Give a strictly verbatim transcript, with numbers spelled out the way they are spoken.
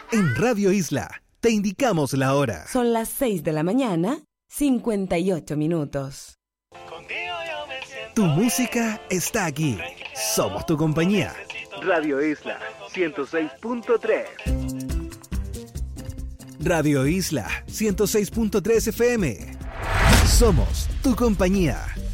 En Radio Isla te indicamos la hora. Son las seis de la mañana, cincuenta y ocho minutos. Tu música está aquí. Somos tu compañía. Radio Isla ciento seis punto tres. Radio Isla ciento seis punto tres F M. Somos tu compañía.